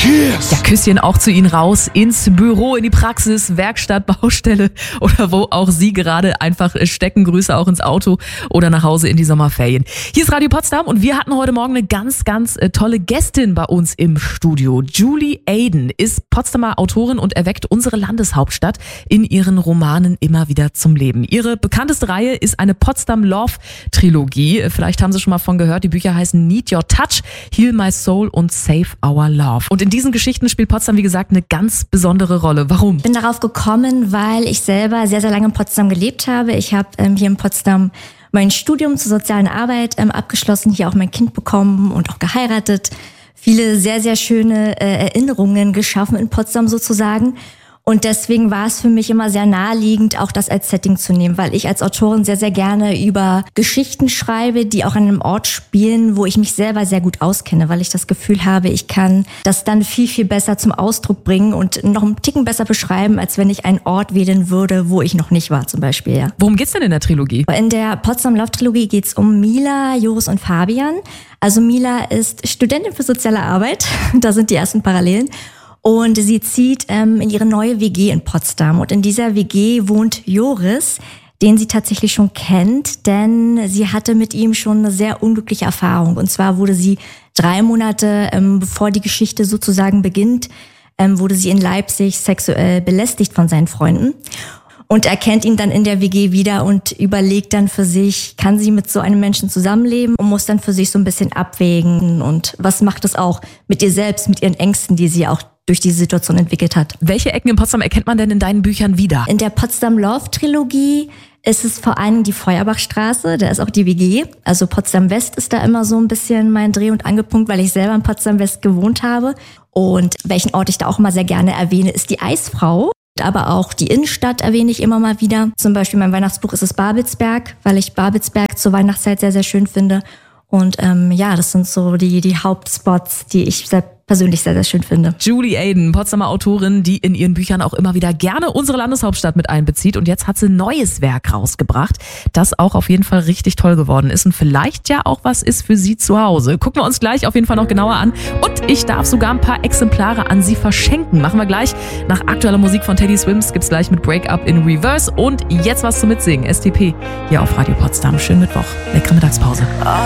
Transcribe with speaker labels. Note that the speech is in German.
Speaker 1: Cheers!
Speaker 2: Ja, Küsschen auch zu Ihnen raus, ins Büro, in die Praxis, Werkstatt, Baustelle oder wo auch Sie gerade einfach stecken. Grüße auch ins Auto oder nach Hause in die Sommerferien. Hier ist Radio Potsdam und wir hatten heute Morgen eine ganz, ganz tolle Gästin bei uns im Studio. Julie Aden ist Potsdamer Autorin und erweckt unsere Landeshauptstadt in ihren Romanen immer wieder zum Leben. Ihre bekannteste Reihe ist eine Potsdam Love Trilogie. Vielleicht haben Sie schon mal von gehört. Die Bücher heißen Need Your Touch, Heal My Soul und Save Our Love. Und in diesen Geschichten spielt Potsdam, wie gesagt, eine ganz besondere Rolle. Warum?
Speaker 3: Ich bin darauf gekommen, weil ich selber sehr, sehr lange in Potsdam gelebt habe. Ich habe hier in Potsdam mein Studium zur sozialen Arbeit abgeschlossen, hier auch mein Kind bekommen und auch geheiratet. Viele sehr, sehr schöne Erinnerungen geschaffen in Potsdam sozusagen. Und deswegen war es für mich immer sehr naheliegend, auch das als Setting zu nehmen, weil ich als Autorin sehr, sehr gerne über Geschichten schreibe, die auch an einem Ort spielen, wo ich mich selber sehr gut auskenne, weil ich das Gefühl habe, ich kann das dann viel, viel besser zum Ausdruck bringen und noch einen Ticken besser beschreiben, als wenn ich einen Ort wählen würde, wo ich noch nicht war zum Beispiel. Ja.
Speaker 2: Worum geht's denn in der Trilogie?
Speaker 3: In der Potsdam Love Trilogie geht's um Mila, Joris und Fabian. Also Mila ist Studentin für soziale Arbeit, da sind die ersten Parallelen. Und sie zieht in ihre neue WG in Potsdam. Und in dieser WG wohnt Joris, den sie tatsächlich schon kennt, denn sie hatte mit ihm schon eine sehr unglückliche Erfahrung. Und zwar wurde sie 3 Monate, bevor die Geschichte sozusagen beginnt, wurde sie in Leipzig sexuell belästigt von seinen Freunden. Und er kennt ihn dann in der WG wieder und überlegt dann für sich, kann sie mit so einem Menschen zusammenleben und muss dann für sich so ein bisschen abwägen. Und was macht es auch mit ihr selbst, mit ihren Ängsten, die sie auch durch diese Situation entwickelt hat.
Speaker 2: Welche Ecken in Potsdam erkennt man denn in deinen Büchern wieder?
Speaker 3: In der Potsdam Love Trilogie ist es vor allem die Feuerbachstraße, da ist auch die WG. Also Potsdam West ist da immer so ein bisschen mein Dreh- und Angelpunkt, weil ich selber in Potsdam West gewohnt habe. Und welchen Ort ich da auch immer sehr gerne erwähne, ist die Eisfrau. Aber auch die Innenstadt erwähne ich immer mal wieder. Zum Beispiel mein Weihnachtsbuch ist es Babelsberg, weil ich Babelsberg zur Weihnachtszeit sehr, sehr schön finde. Und das sind so die Hauptspots, die ich persönlich sehr, sehr schön finde.
Speaker 2: Julie Aden, Potsdamer Autorin, die in ihren Büchern auch immer wieder gerne unsere Landeshauptstadt mit einbezieht. Und jetzt hat sie ein neues Werk rausgebracht, das auch auf jeden Fall richtig toll geworden ist und vielleicht ja auch was ist für Sie zu Hause. Gucken wir uns gleich auf jeden Fall noch genauer an. Und ich darf sogar ein paar Exemplare an Sie verschenken. Machen wir gleich. Nach aktueller Musik von Teddy Swims gibt's gleich mit Break-Up in Reverse. Und jetzt was zum Mitsingen. STP hier auf Radio Potsdam. Schönen Mittwoch. Leckere Mittagspause.